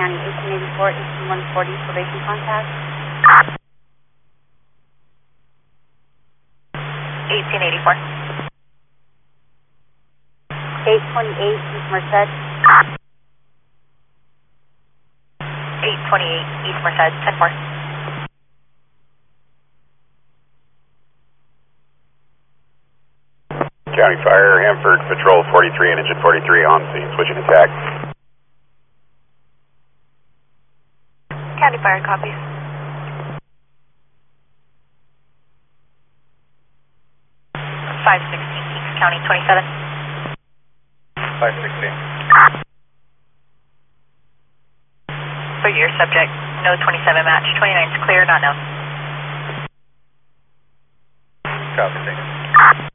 County, 1884, 14140, probation contact. 1884. 828, East Merced. 828, East Merced, 10-4. County Fire, Hanford, Patrol 43 and Engine 43 on scene, switching attack. County Fire, copies. 516, East County, 27. 516. For your subject, no 27 match, 29's clear, not known. Copy, thanks.